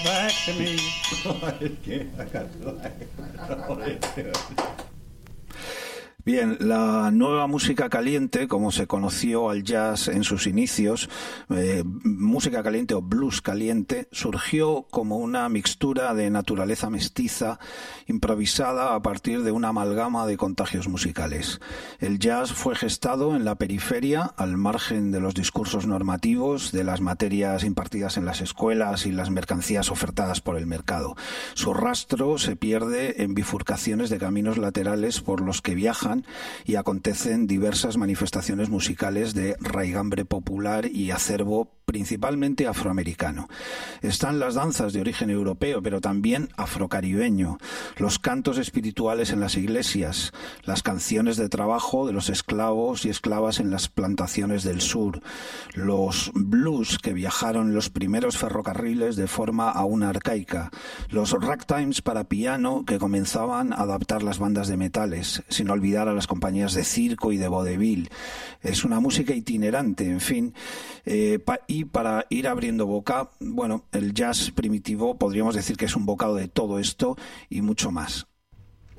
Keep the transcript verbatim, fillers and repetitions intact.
back to me. Bien, la nueva música caliente, como se conoció al jazz en sus inicios, eh, música caliente o blues caliente, surgió como una mixtura de naturaleza mestiza, improvisada a partir de una amalgama de contagios musicales. El jazz fue gestado en la periferia, al margen de los discursos normativos, de las materias impartidas en las escuelas y las mercancías ofertadas por el mercado. Su rastro se pierde en bifurcaciones de caminos laterales por los que viajan y acontecen diversas manifestaciones musicales de raigambre popular y acervo principalmente afroamericano. Están las danzas de origen europeo, pero también afrocaribeño, los cantos espirituales en las iglesias, las canciones de trabajo de los esclavos y esclavas en las plantaciones del sur, los blues que viajaron en los primeros ferrocarriles de forma aún arcaica, los ragtimes para piano que comenzaban a adaptar las bandas de metales, sin olvidar a las compañías de circo y de vodevil. Es una música itinerante, en fin, eh, pa- y para ir abriendo boca, bueno, el jazz primitivo podríamos decir que es un bocado de todo esto y mucho más.